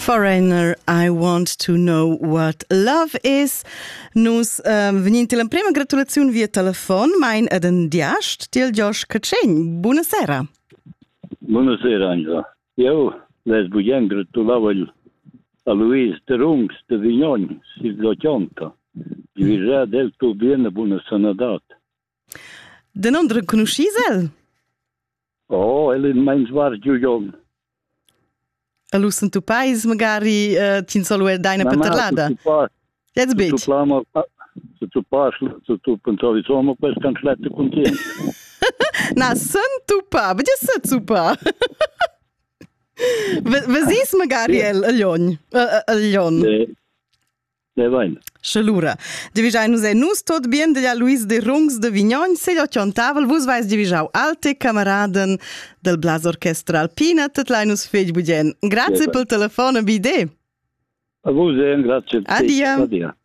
Foreigner, I want to know what love is. Nus venin la prima gratulazione via telefon, mein ad en diast til Josh Cacegn. Buonasera. Buonasera, Angela. Io les voglio gratulare a Luis de Rungs de Vignon, Silvio. Dirà del tuo bene, buona sanità. De non reconoscis el? Oh, el in mein zwar jung. A lus in tu pais magari tin solo deina paterlada. Jetzt bit. Tu pensavi insomma questo cancelletto contiene. Na, sunt tu pa, but ja sunt tu pa. Was is magari el Lion? Ne vain. Schalura. Divisai nus nus tot bien de Luis de Rungs de Vignon, se jo tavel, vus vais divisau alte camaraden del Blas Orchestra Alpina, tetlai nus fej budien. Grazie pel telefon, bide. A vos grazie. Adia.